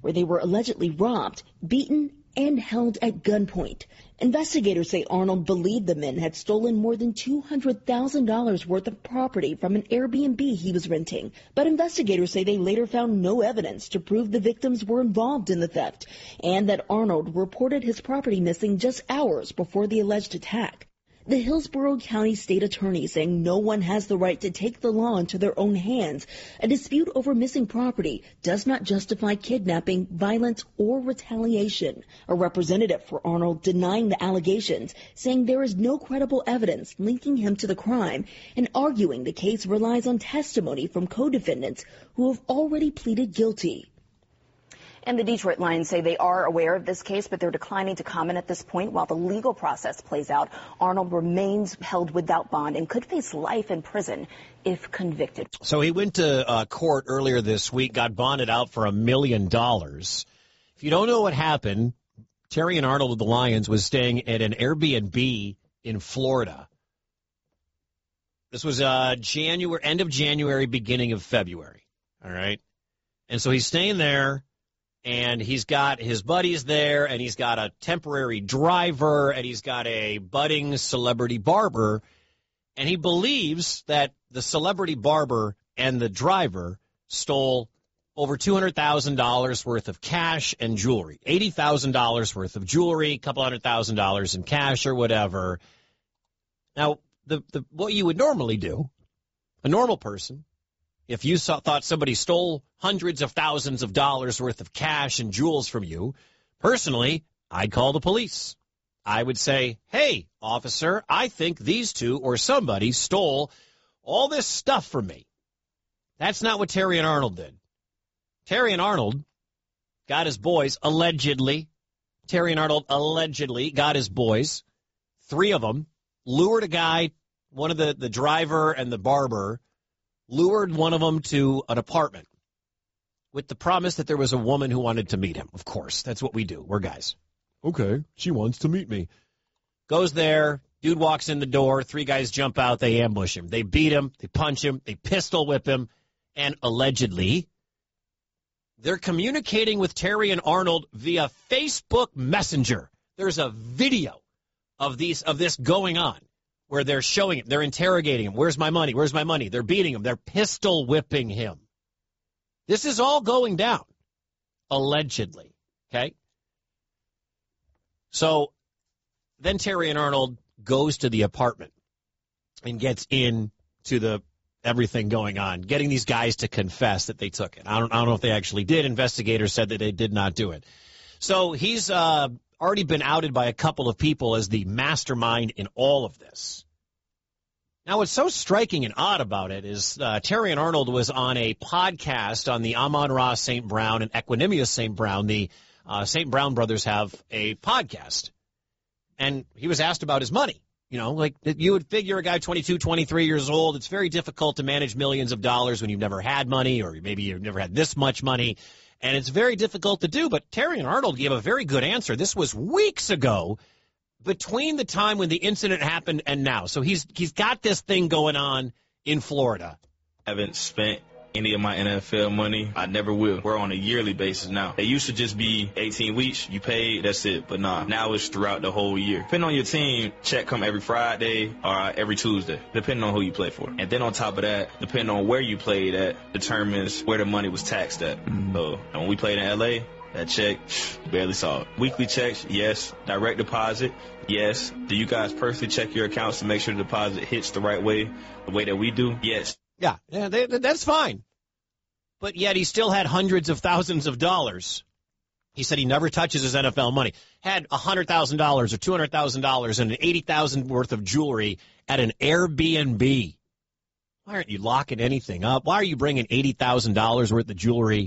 where they were allegedly robbed, beaten, and held at gunpoint. Investigators say Arnold believed the men had stolen more than $200,000 worth of property from an Airbnb he was renting. But investigators say they later found no evidence to prove the victims were involved in the theft, and that Arnold reported his property missing just hours before the alleged attack. The Hillsborough County State Attorney saying no one has the right to take the law into their own hands. A dispute over missing property does not justify kidnapping, violence, or retaliation. A representative for Arnold denying the allegations, saying there is no credible evidence linking him to the crime, and arguing the case relies on testimony from co-defendants who have already pleaded guilty. And the Detroit Lions say they are aware of this case, but they're declining to comment at this point while the legal process plays out. Arnold remains held without bond and could face life in prison if convicted. So he went to court earlier this week, got bonded out for $1 million. If you don't know what happened, Terrion Arnold of the Lions was staying at an Airbnb in Florida. This was end of January, beginning of February. All right. And so he's staying there. And he's got his buddies there, and he's got a temporary driver, and he's got a budding celebrity barber. And he believes that the celebrity barber and the driver stole over $200,000 worth of cash and jewelry, $80,000 worth of jewelry, a couple $100,000 in cash or whatever. Now, what you would normally do, a normal person, if you thought somebody stole hundreds of thousands of dollars worth of cash and jewels from you, personally, I'd call the police. I would say, hey, officer, I think these two or somebody stole all this stuff from me. That's not what Terrion Arnold did. Terrion Arnold got his boys, allegedly. Terrion Arnold allegedly got his boys, 3 of them, lured a guy, one of the driver and the barber, lured one of them to an apartment with the promise that there was a woman who wanted to meet him. Of course, that's what we do. We're guys. Okay, she wants to meet me. Goes there. Dude walks in the door. 3 guys jump out. They ambush him. They beat him. They punch him. They pistol whip him. And allegedly, they're communicating with Terrion Arnold via Facebook Messenger. There's a video of this going on, where they're showing him, they're interrogating him. Where's my money? Where's my money? They're beating him. They're pistol whipping him. This is all going down, allegedly, okay? So then Terrion Arnold goes to the apartment and gets into the everything going on, getting these guys to confess that they took it. I don't know if they actually did. Investigators said that they did not do it. So he's already been outed by a couple of people as the mastermind in all of this. Now, what's so striking and odd about it is Terrion Arnold was on a podcast on the Amon-Ra St. Brown and Equanimous St. Brown. The St. Brown brothers have a podcast. And he was asked about his money. You know, like you would figure a guy 22, 23 years old, it's very difficult to manage millions of dollars when you've never had money, or maybe you've never had this much money. And it's very difficult to do. But Terrion Arnold gave a very good answer. This was weeks ago, between the time when the incident happened and now. So he's got this thing going on in Florida. I haven't spent any of my NFL money. I never will. We're on a yearly basis now. It used to just be 18 weeks, you pay, that's it. But nah, now it's throughout the whole year. Depending on your team, check come every Friday or every Tuesday, depending on who you play for. And then on top of that, depending on where you played at, determines where the money was taxed at. So, and when we played in LA, that check, barely saw it. Weekly checks, yes. Direct deposit, yes. Do you guys personally check your accounts to make sure the deposit hits the right way, the way that we do? Yes. Yeah, that's fine. But yet he still had hundreds of thousands of dollars. He said he never touches his NFL money. Had $100,000 or $200,000 and $80,000 worth of jewelry at an Airbnb. Why aren't you locking anything up? Why are you bringing $80,000 worth of jewelry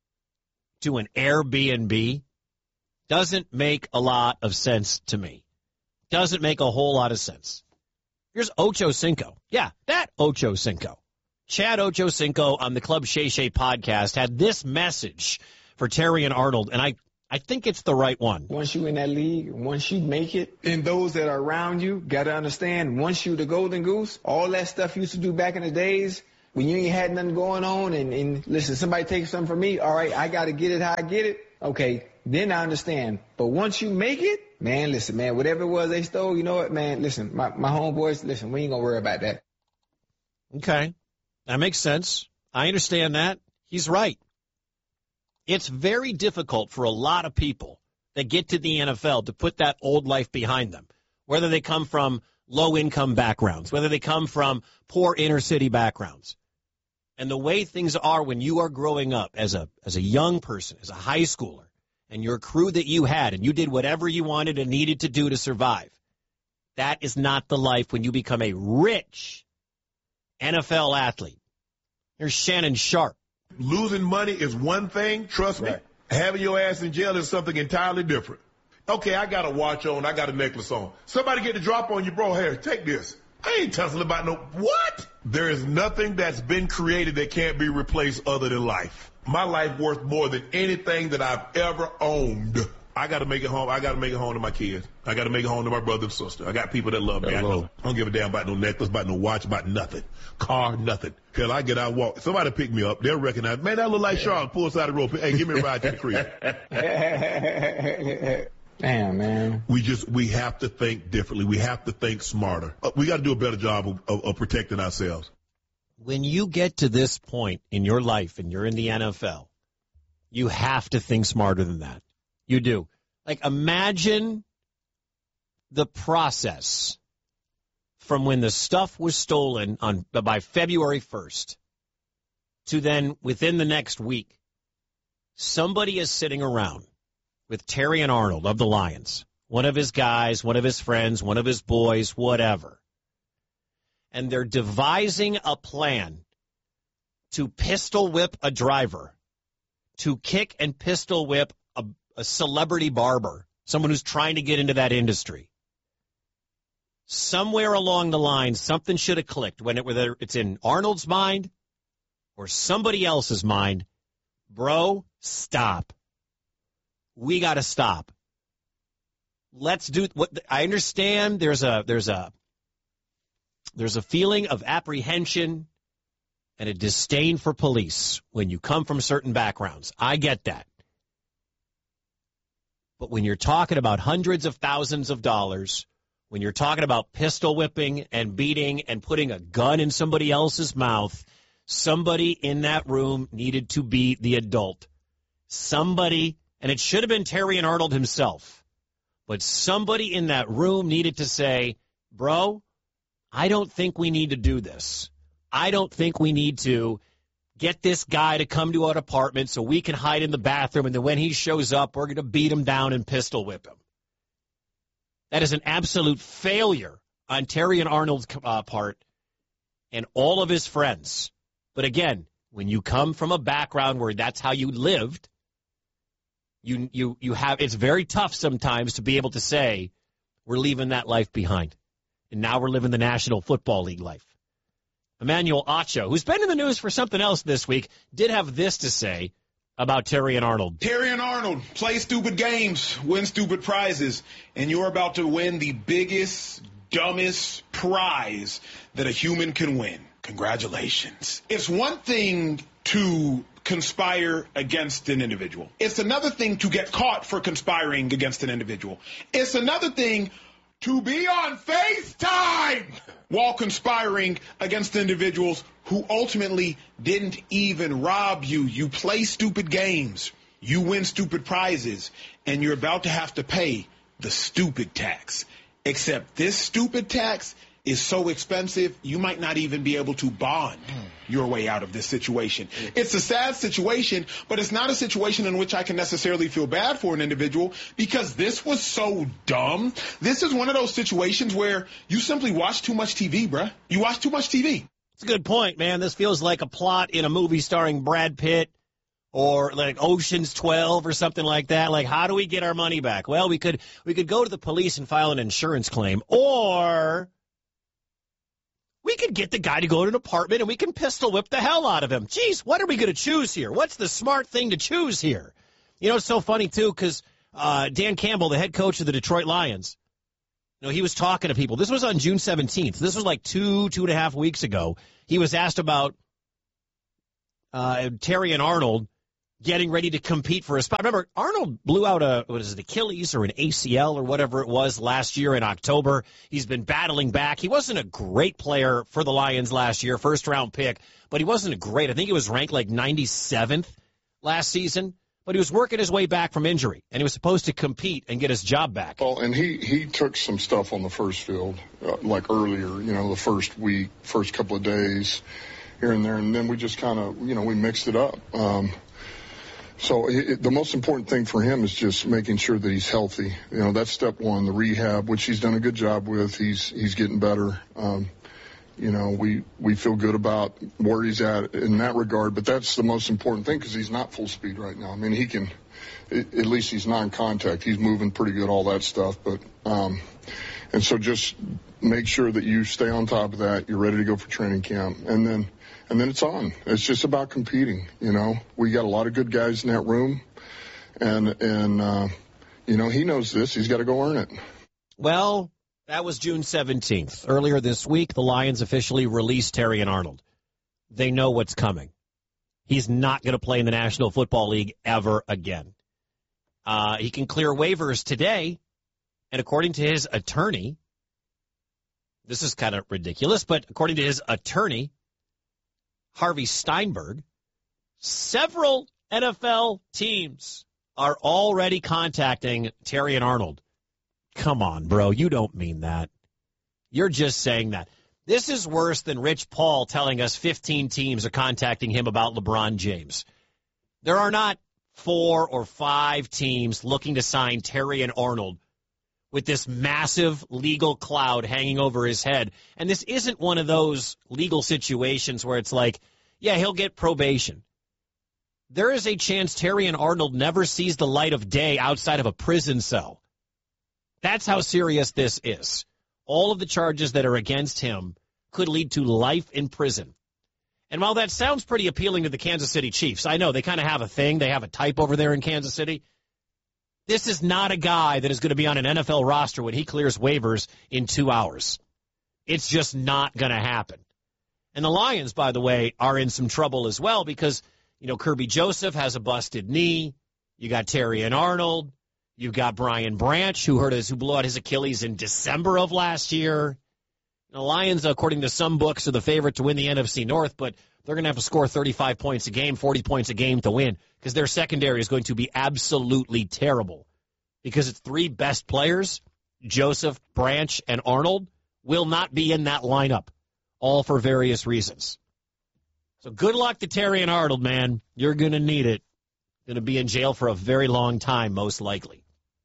to an Airbnb? Doesn't make a lot of sense to me. Doesn't make a whole lot of sense. Here's Ocho Cinco. Yeah, that Ocho Cinco. Chad Ocho Cinco on the Club Shay Shay podcast had this message for Terrion Arnold, and I think it's the right one. Once you in that league, once you make it, and those that are around you got to understand, once you the golden goose, all that stuff you used to do back in the days when you ain't had nothing going on and listen, somebody takes something from me, all right, I got to get it how I get it. Okay, then I understand. But once you make it, man, listen, man, whatever it was they stole, you know what, man, listen, my homeboys, listen, we ain't going to worry about that. Okay, that makes sense. I understand that. He's right. It's very difficult for a lot of people that get to the NFL to put that old life behind them, whether they come from low-income backgrounds, whether they come from poor inner-city backgrounds. And the way things are when you are growing up as a young person, as a high schooler, and your crew that you had, and you did whatever you wanted and needed to do to survive, that is not the life when you become a rich NFL athlete. Here's Shannon Sharp. Losing money is one thing, trust me. Having your ass in jail is something entirely different. Okay, I got a watch on, I got a necklace on. Somebody get the drop on you, bro, here, take this. I ain't tussling about no, what? There is nothing that's been created that can't be replaced other than life. My life worth more than anything that I've ever owned. I got to make it home. I got to make it home to my kids. I got to make it home to my brother and sister. I got people that love me. I don't give a damn about no necklace, about no watch, about nothing. Car, nothing. Hell, I get out and walk. Somebody pick me up. They'll recognize, man, that look like Charles. Pull aside the rope. Hey, give me a ride to the crib. Damn, man. We have to think differently. We have to think smarter. We got to do a better job of protecting ourselves. When you get to this point in your life and you're in the NFL, you have to think smarter than that. You do. Like, imagine the process from when the stuff was stolen by February 1st to then within the next week, somebody is sitting around with Terrion Arnold of the Lions, one of his guys, one of his friends, one of his boys, whatever. And they're devising a plan to pistol whip a driver, to kick and pistol whip a celebrity barber, someone who's trying to get into that industry. Somewhere along the line, something should have clicked, whether it's in Arnold's mind or somebody else's mind. Bro, stop. We got to stop. Let's do what I understand. There's a feeling of apprehension and a disdain for police when you come from certain backgrounds. I get that. But when you're talking about hundreds of thousands of dollars, when you're talking about pistol whipping and beating and putting a gun in somebody else's mouth, somebody in that room needed to be the adult. Somebody, and it should have been Terrion Arnold himself, but somebody in that room needed to say, bro, I don't think we need to do this. I don't think we need to get this guy to come to our apartment so we can hide in the bathroom, and then when he shows up, we're going to beat him down and pistol whip him. That is an absolute failure on Terrion Arnold's part and all of his friends. But again, when you come from a background where that's how you lived, you have, it's very tough sometimes to be able to say, we're leaving that life behind. And now we're living the National Football League life. Emmanuel Acho, who's been in the news for something else this week, did have this to say about Terrion Arnold. Terrion Arnold, play stupid games, win stupid prizes, and you're about to win the biggest, dumbest prize that a human can win. Congratulations. It's one thing to conspire against an individual. It's another thing to get caught for conspiring against an individual. It's another thing to be on FaceTime while conspiring against individuals who ultimately didn't even rob you. You play stupid games, you win stupid prizes, and you're about to have to pay the stupid tax. Except this stupid tax is so expensive, you might not even be able to bond your way out of this situation. It's a sad situation, but it's not a situation in which I can necessarily feel bad for an individual because this was so dumb. This is one of those situations where you simply watch too much TV, bruh. You watch too much TV. It's a good point, man. This feels like a plot in a movie starring Brad Pitt or like Ocean's 12 or something like that. Like, how do we get our money back? Well, we could go to the police and file an insurance claim, or we could get the guy to go to an apartment and we can pistol whip the hell out of him. Jeez, what are we going to choose here? What's the smart thing to choose here? You know, it's so funny, too, because Dan Campbell, the head coach of the Detroit Lions, you know, he was talking to people. This was on June 17th. This was like two and a half weeks ago. He was asked about Terrion Arnold getting ready to compete for a spot. Remember, Arnold blew out Achilles or an ACL or whatever it was last year in October. He's been battling back. He wasn't a great player for the Lions last year, first-round pick, but he wasn't great. I think he was ranked like 97th last season, but he was working his way back from injury, and he was supposed to compete and get his job back. Well, and he took some stuff on the first field, like earlier, the first week, first couple of days here and there, and then we just kind of, we mixed it up. So the most important thing for him is just making sure that he's healthy. That's step one, the rehab, which he's done a good job with. He's getting better. We feel good about where he's at in that regard, but that's the most important thing because he's not full speed right now. I mean, at least he's non-contact. He's moving pretty good, all that stuff. But, and so just make sure that you stay on top of that. You're ready to go for training camp. And then it's on. It's just about competing. We got a lot of good guys in that room, and he knows this. He's got to go earn it. Well, that was June 17th. Earlier this week, the Lions officially released Terrion Arnold. They know what's coming. He's not going to play in the National Football League ever again. He can clear waivers today, and according to his attorney, this is kind of ridiculous, but according to his attorney, Harvey Steinberg, several NFL teams are already contacting Terrion Arnold. Come on, bro. You don't mean that. You're just saying that. This is worse than Rich Paul telling us 15 teams are contacting him about LeBron James. There are not 4 or 5 teams looking to sign Terrion Arnold with this massive legal cloud hanging over his head. And this isn't one of those legal situations where it's like, yeah, he'll get probation. There is a chance Terrion Arnold never sees the light of day outside of a prison cell. That's how serious this is. All of the charges that are against him could lead to life in prison. And while that sounds pretty appealing to the Kansas City Chiefs, I know they kind of have a thing. They have a type over there in Kansas City. This is not a guy that is going to be on an NFL roster when he clears waivers in 2 hours. It's just not going to happen. And the Lions, by the way, are in some trouble as well because, Kirby Joseph has a busted knee. You got Terrion Arnold. You've got Brian Branch, who blew out his Achilles in December of last year. The Lions, according to some books, are the favorite to win the NFC North, but they're going to have to score 35 points a game, 40 points a game to win because their secondary is going to be absolutely terrible because its 3 best players, Joseph, Branch, and Arnold, will not be in that lineup, all for various reasons. So good luck to Terrion Arnold, man. You're going to need it. Going to be in jail for a very long time, most likely.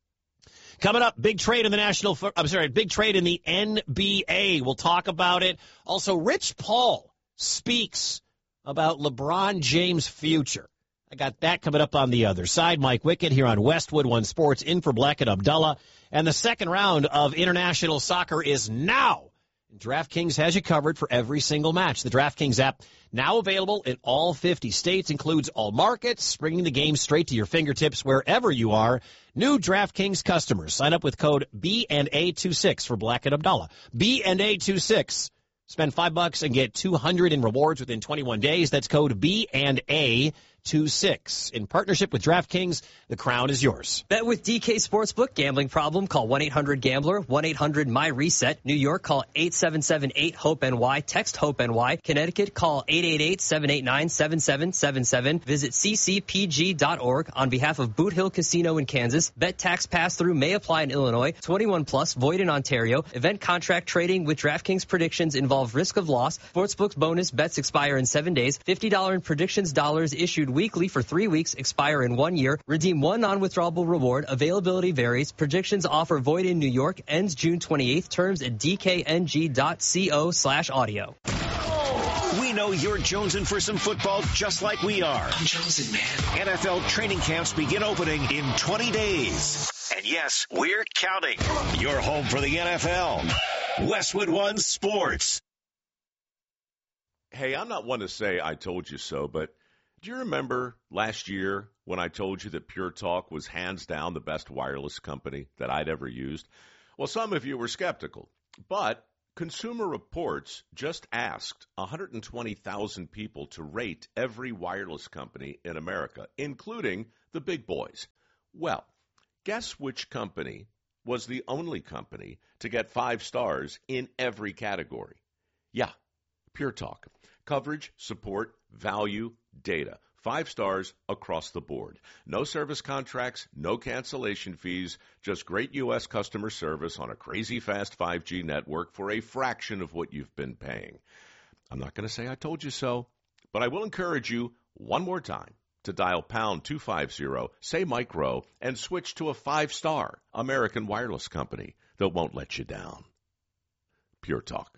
Coming up, big trade in the big trade in the NBA. We'll talk about it. Also, Rich Paul speaks about LeBron James' future. I got that coming up on the other side. Mike Wickett here on Westwood One Sports, in for Blackett Abdullah. And the second round of international soccer is now. DraftKings has you covered for every single match. The DraftKings app, now available in all 50 states, includes all markets, bringing the game straight to your fingertips wherever you are. New DraftKings customers, sign up with code B&A26 for Blackett Abdullah. B&A26. Spend $5 and get $200 in rewards within 21 days. That's code B&A26. In partnership with DraftKings, the crown is yours. Bet with DK Sportsbook. Gambling problem? Call 1-800-GAMBLER. 1-800-MY-RESET. New York, call 877-8-HOPE-NY. Text HOPE-NY. Connecticut, call 888-789-7777. Visit ccpg.org. On behalf of Boot Hill Casino in Kansas, bet tax pass-through may apply in Illinois. 21 plus, void in Ontario. Event contract trading with DraftKings predictions involve risk of loss. Sportsbook's bonus bets expire in 7 days. $50 in predictions dollars issued weekly for 3 weeks, expire in 1 year. Redeem one non-withdrawable reward. Availability varies. Predictions offer void in New York. Ends June 28th. Terms at dkng.co/audio. We know you're jonesing for some football just like we are. I'm jonesing, man. NFL training camps begin opening in 20 days. And yes, we're counting. Your home for the NFL. Westwood One Sports. Hey, I'm not one to say I told you so, but do you remember last year when I told you that Pure Talk was hands down the best wireless company that I'd ever used? Well, some of you were skeptical, but Consumer Reports just asked 120,000 people to rate every wireless company in America, including the big boys. Well, guess which company was the only company to get 5 stars in every category? Yeah, Pure Talk. Coverage, support, value, data. 5 stars across the board. No service contracts, no cancellation fees, just great U.S. customer service on a crazy fast 5G network for a fraction of what you've been paying. I'm not going to say I told you so, but I will encourage you one more time to dial pound 250, say Mike Rowe, and switch to a 5-star American wireless company that won't let you down. Pure Talk.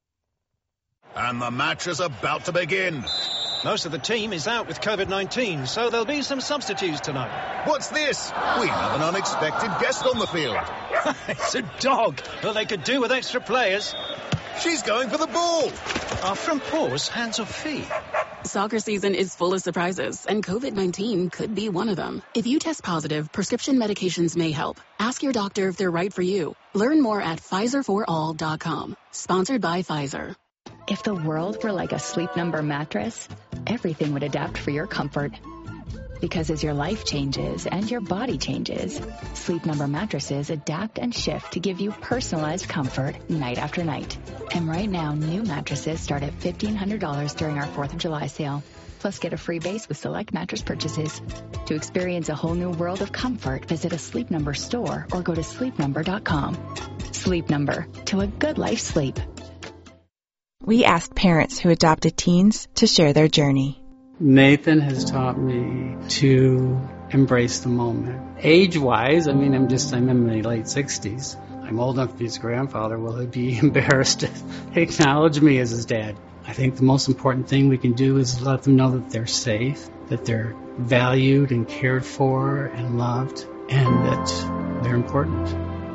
And the match is about to begin. Most of the team is out with COVID-19, so there'll be some substitutes tonight. What's this? We have an unexpected guest on the field. It's a dog. Well, they could do with extra players. She's going for the ball. Are front paws hands or feet? Soccer season is full of surprises, and COVID-19 could be one of them. If you test positive, prescription medications may help. Ask your doctor if they're right for you. Learn more at PfizerForAll.com. Sponsored by Pfizer. If the world were like a Sleep Number mattress, everything would adapt for your comfort. Because as your life changes and your body changes, Sleep Number mattresses adapt and shift to give you personalized comfort night after night. And right now, new mattresses start at $1,500 during our 4th of July sale. Plus, get a free base with select mattress purchases. To experience a whole new world of comfort, visit a Sleep Number store or go to sleepnumber.com. Sleep Number, to a good life sleep. We asked parents who adopted teens to share their journey. Nathan has taught me to embrace the moment. Age-wise, I'm in my late 60s. I'm old enough to be his grandfather. Will he be embarrassed to acknowledge me as his dad? I think the most important thing we can do is let them know that they're safe, that they're valued and cared for and loved, and that they're important.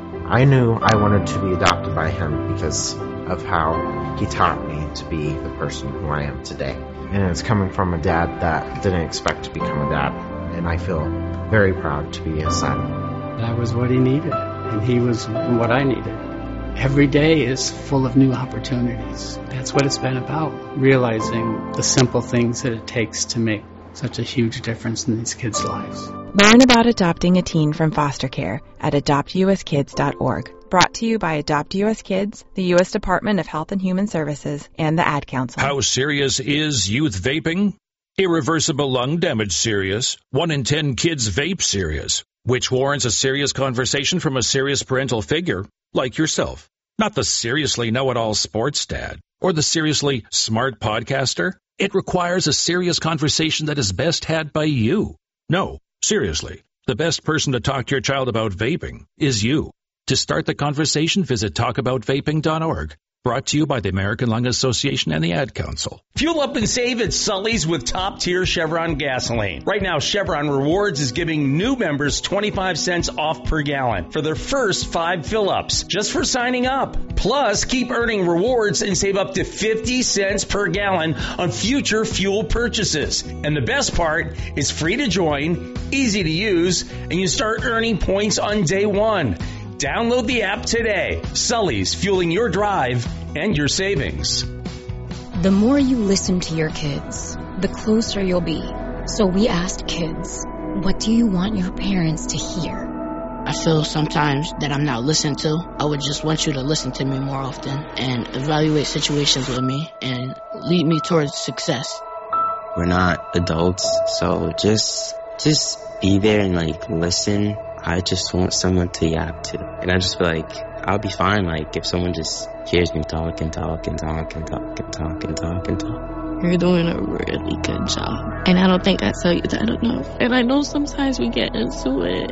I knew I wanted to be adopted by him because of how he taught me to be the person who I am today. And it's coming from a dad that didn't expect to become a dad. And I feel very proud to be his son. That was what he needed, and he was what I needed. Every day is full of new opportunities. That's what it's been about, realizing the simple things that it takes to make such a huge difference in these kids' lives. Learn about adopting a teen from foster care at adoptuskids.org. Brought to you by Adopt U.S. Kids, the U.S. Department of Health and Human Services, and the Ad Council. How serious is youth vaping? Irreversible lung damage serious. 1 in 10 kids vape serious, which warrants a serious conversation from a serious parental figure like yourself. Not the seriously know-it-all sports dad or the seriously smart podcaster. It requires a serious conversation that is best had by you. No, seriously, the best person to talk to your child about vaping is you. To start the conversation, visit talkaboutvaping.org. Brought to you by the American Lung Association and the Ad Council. Fuel up and save at Sully's with top-tier Chevron gasoline. Right now, Chevron Rewards is giving new members 25 cents off per gallon for their first 5 fill-ups, just for signing up. Plus, keep earning rewards and save up to 50 cents per gallon on future fuel purchases. And the best part, it's free to join, easy to use, and you start earning points on day 1. Download the app today. Sully's, fueling your drive and your savings. The more you listen to your kids, the closer you'll be. So we asked kids, what do you want your parents to hear? I feel sometimes that I'm not listened to. I would just want you to listen to me more often and evaluate situations with me and lead me towards success. We're not adults, so just be there and listen. I just want someone to yap to. And I just feel like I'll be fine, if someone just hears me talk and talk and talk and talk and talk and talk and talk. You're doing a really good job. And I don't think I tell you that enough. And I know sometimes we get into it,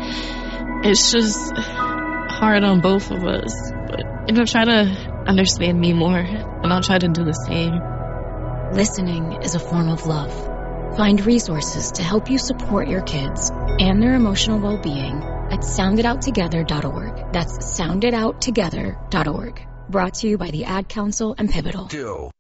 and it's just hard on both of us. But try to understand me more, and I'll try to do the same. Listening is a form of love. Find resources to help you support your kids and their emotional well-being at soundidouttogether.org. That's soundidouttogether.org. Brought to you by the Ad Council and Pivotal.